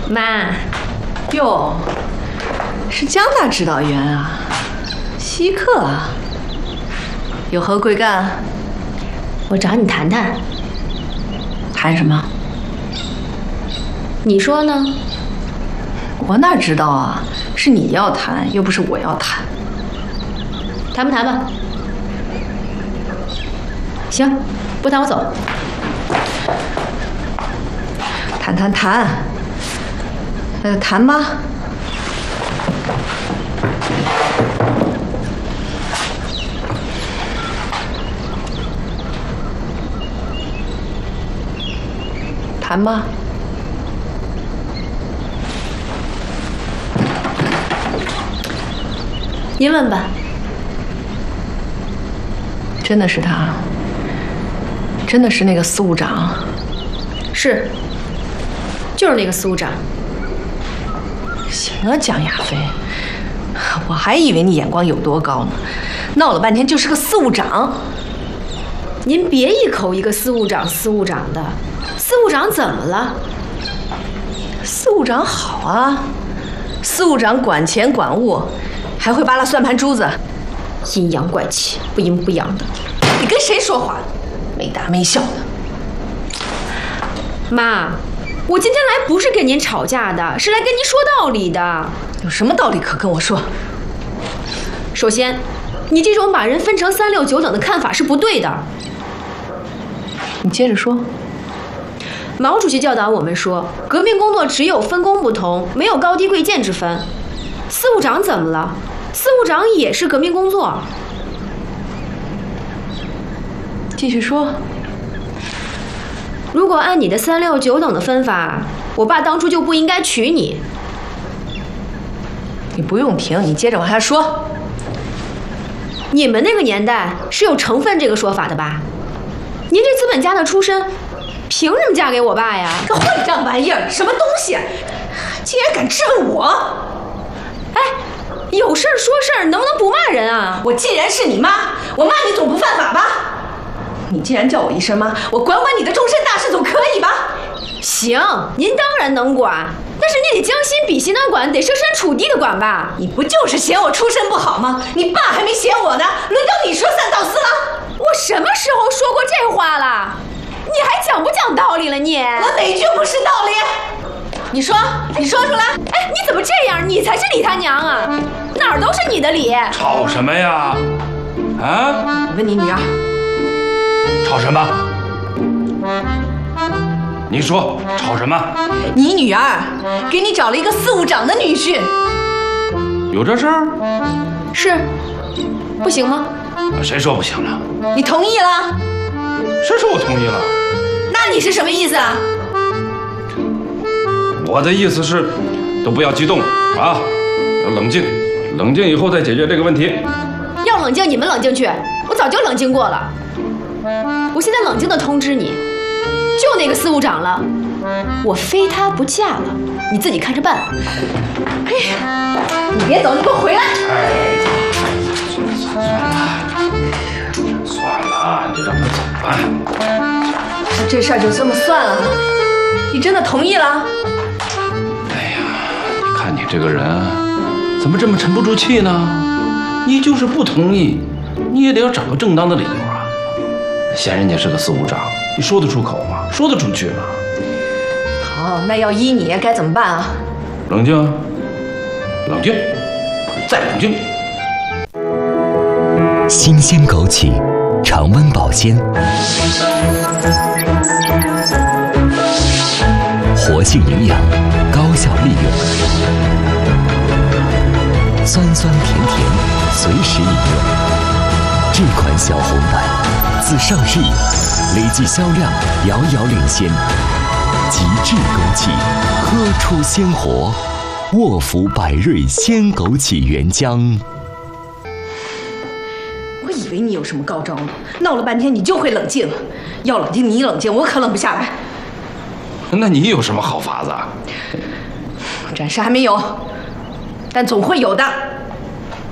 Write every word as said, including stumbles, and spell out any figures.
妈， 哟，是江大指导员啊，稀客啊，有何贵干？ 我找你谈谈。 谈什么？ 你说呢？ 我哪知道啊，是你要谈，又不是我要谈。 谈不谈吧？行，不谈我走。 谈谈谈，那就谈吧。谈吧。 您问吧。 真的是他？真的是那个司务长？ 是，就是那个司务长。 行啊，江亚飞，我还以为你眼光有多高呢，闹了半天就是个司务长。 您别一口一个司务长司务长的，司务长怎么了？ 司务长好啊，司务长管钱管物，还会扒拉算盘珠子， 阴阳怪气，不阴不阳的。 你跟谁说话？没大没小的。 妈，我今天来不是跟您吵架的，是来跟您说道理的。 有什么道理可跟我说？ 首先，你这种把人分成三六九等的看法是不对的。 你接着说。 毛主席教导我们说，革命工作只有分工不同，没有高低贵贱之分。司务长怎么了？司务长也是革命工作。 继续说。 如果按你的三六九等的分法，我爸当初就不应该娶你。 你不用停，你接着往下说。 你们那个年代是有成分这个说法的吧？您这资本家的出身，凭什么嫁给我爸呀？ 个混账玩意儿，什么东西？竟然敢质问我！ 哎，有事儿说事儿，能不能不骂人啊？ 我既然是你妈，我骂你总不犯法吧？你既然叫我一声妈，我管管你的终身大事总可以吧？ 行，您当然能管，但是你得将心比心的管，得设身处地的管吧？ 你不就是嫌我出身不好吗？你爸还没嫌我呢，轮到你说三道四了？ 我什么时候说过这话了？你还讲不讲道理了你？ 我哪句不是道理？你说，你说出来。 哎，你怎么这样？你才是李他娘啊！哪儿都是你的理。 吵什么呀？啊？ 我问你女儿。 吵什么？你说吵什么？ 你女儿给你找了一个司务长的女婿。 有这事儿？ 是，不行吗？ 谁说不行了？ 你同意了？ 谁说我同意了？ 那你是什么意思啊？ 我的意思是，都不要激动啊，要冷静，冷静以后再解决这个问题。 要冷静你们冷静去，我早就冷静过了。我现在冷静地通知你，就那个司务长了，我非他不嫁了，你自己看着办。 哎呀，你别走，你给我回来！ 哎，算了算了，你让他走吧。 那这事儿就这么算了？你真的同意了？ 哎呀，你看你这个人怎么这么沉不住气呢？你就是不同意，你也得要找个正当的理由啊。嫌人家是个司务长，你说得出口吗？说得出去吗？ 好，那要依你该怎么办啊？ 冷静，冷静，再冷静。 新鲜枸杞，常温保鲜，活性营养，高效利用，酸酸甜甜，随时饮用。这款小红奶自上市以来，累计销量遥遥领先。极致枸杞，喝出鲜活。沃福百瑞鲜枸杞原浆。 我以为你有什么高招呢，闹了半天你就会冷静。要冷静你冷静，我可冷不下来。 那你有什么好法子啊？ 暂时还没有，但总会有的。